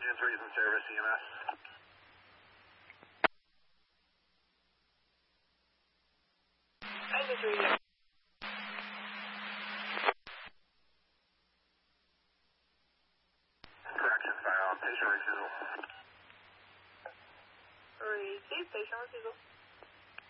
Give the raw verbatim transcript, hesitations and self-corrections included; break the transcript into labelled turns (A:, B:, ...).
A: Engine three is in service, E M S.
B: Engine three.
A: Correction, fire on patient refusal.
B: Receive patient refusal.